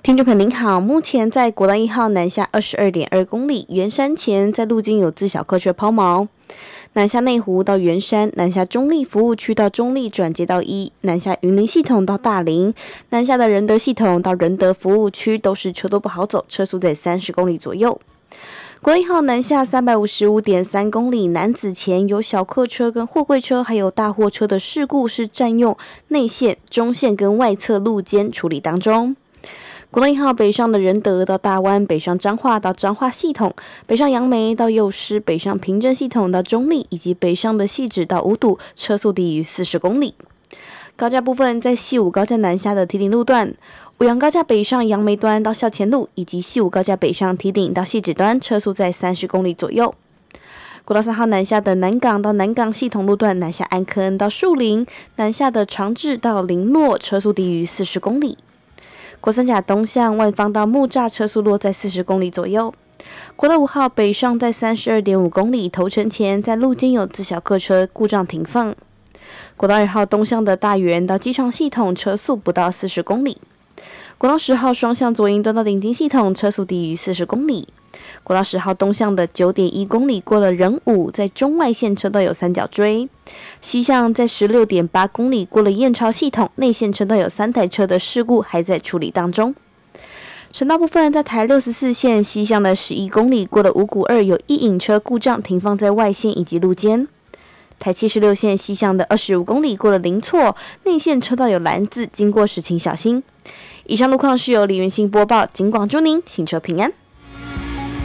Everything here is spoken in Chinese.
听众朋友您好，目前在国道1号南下22.2公里，圆山前在路肩有自小客车抛锚。南下内湖到圆山，南下中立服务区到中立转接到1，南下云林系统到大林，南下的仁德系统到仁德服务区都是车多不好走，车速在30公里左右。国道1号南下355.3公里，南子前有小客车跟货柜车还有大货车的事故是占用内线、中线跟外侧路肩处理当中。国道1号北上的仁德到大湾，北上彰化到彰化系统，北上杨梅到幼师，北上平镇系统到中立，以及北上的汐止到五堵，车速低于40公里。高架部分在西武高架南下的堤顶路段，五杨高架北上杨梅端到校前路，以及西武高架北上堤顶到汐止端，车速在30公里左右。国道3号南下的南港到南港系统路段，南下安坑到树林，南下的长治到林落，车速低于40公里。国三甲东向万方到木栅，车速落在40公里左右。国道5号北上在32.5公里，头城前在路肩有自小客车故障停放。国道2号东向的大园到机场系统，车速不到40公里。国道10号双向左营端到顶金系统，车速低于40公里。国道10号东向的9.1公里过了仁武，在中外线车道有三角锥。西向在16.8公里过了燕巢系统，内线车道有3台车的事故还在处理当中。省道部分在台64线西向的11公里过了五股2，有一引车故障停放在外线以及路肩。台76线西向的25公里过了林错，内线车道有蓝字，经过时请小心。以上路况是由李元信播报，警广祝您行车平安。